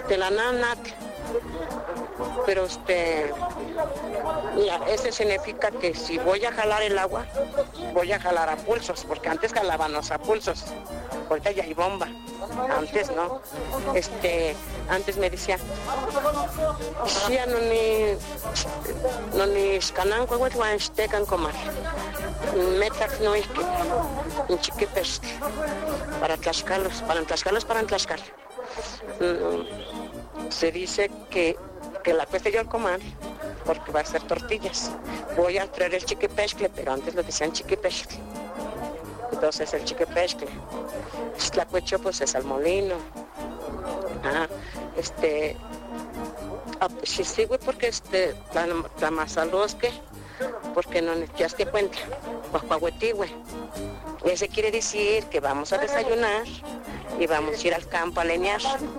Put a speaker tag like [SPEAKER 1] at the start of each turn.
[SPEAKER 1] de la nana. Pero mira, ese significa que si voy a jalar el agua, voy a jalar a pulsos, porque antes jalábamos a pulsos, ahorita ya hay bomba, antes no. Antes me decía, ya no ni escanan cuando estecan comer, metas no es que un chiquipes para Tlaxcala. Se dice que la cueste yo al comer porque va a ser tortillas. Voy a traer el chiquipescle, pero antes lo decían chiquipescle. Entonces el chiquipescle. La cuecho pues es al molino. Si sigo porque la masalosque, porque no ya te cuenta, guajuahuetigüe. Ese quiere decir que vamos a desayunar y vamos a ir al campo a leñar.